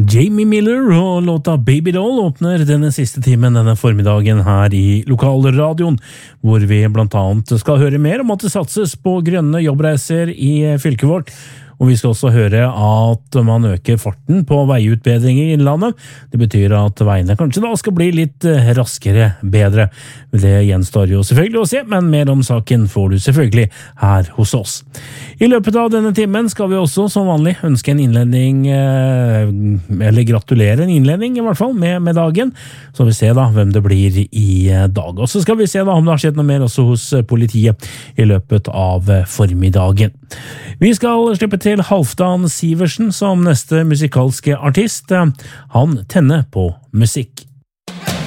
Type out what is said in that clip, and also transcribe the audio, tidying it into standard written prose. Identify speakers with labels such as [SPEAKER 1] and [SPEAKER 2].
[SPEAKER 1] Jamie Miller og låta Baby Doll åpner denne siste timen denne formiddagen her i lokalradioen, hvor vi blant annet skal høre mer om at det satses på grønne jobbreiser i fylket vårt. Og vi skal også høre at man øker farten på veiutbedringer i innlandet. Det betyr at veiene kanskje da skal bli litt raskere bedre. Det gjenstår jo selvfølgelig å se, men mer om saken får du selvfølgelig her hos oss. I løpet av denne timen skal vi også som vanlig ønske en innledning, eller gratulere en innledning i hvert fall med dagen. Så vi ser da hvem det blir i dag. Og så skal vi se da om det har skjedd noe mer også hos politiet i løpet av formiddagen. Vi skal slippe til Halvdan Sivertsen som neste musikalske artist. Han tenner på musikk.